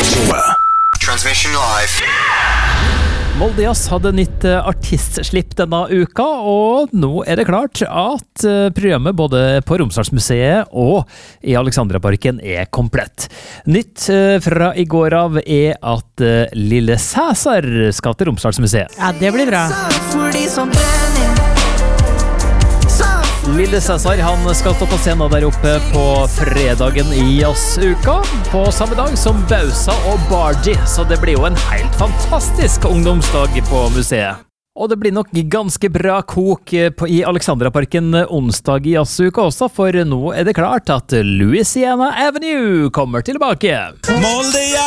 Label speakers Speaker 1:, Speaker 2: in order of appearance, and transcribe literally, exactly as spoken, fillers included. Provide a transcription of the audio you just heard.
Speaker 1: Transmission live.
Speaker 2: Molde Jazz hadde nytt artistslipp denne uka, og nå er det klart at programmet både på Romsdalsmuseet og i Alexandraparken er komplett. Nytt fra i går av er at Lille Cæsar skal til Romsdalsmuseet.
Speaker 3: Ja, det blir bra.
Speaker 2: Lille Cæsar han skal stå på scenen der oppe på fredagen i jazzuka, på samme dag som Bausa og Bargie, så det blir jo en helt fantastisk ungdomsdag på museet. Og det blir nok ganske bra kok på, i Alexandraparken onsdag i jazzuka også, for nå er det klart at Louisiana Avenue kommer tilbake.
Speaker 4: Molde